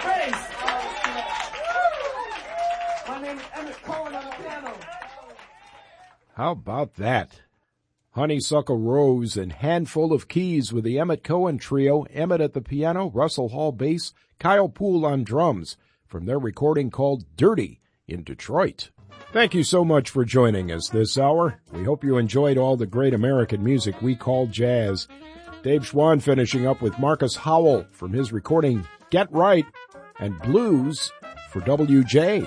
bass. My name is Emmett Cohen on the piano. How about that? Honeysuckle Rose and Handful of Keys with the Emmett Cohen Trio, Emmett at the piano, Russell Hall bass, Kyle Poole on drums, from their recording called Dirty in Detroit. Thank you so much for joining us this hour. We hope you enjoyed all the great American music we call jazz. Dave Schwann finishing up with Marcus Howell from his recording Get Right and Blues for WJ.